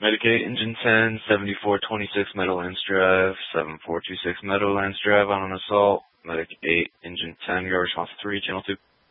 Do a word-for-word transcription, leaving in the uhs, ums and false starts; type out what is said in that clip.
Medic eight, Engine ten, seventy-four twenty-six Meadowlands Drive, seven four two six Meadowlands Drive on an assault. Medic eight, Engine ten, Guard Response three, Channel two.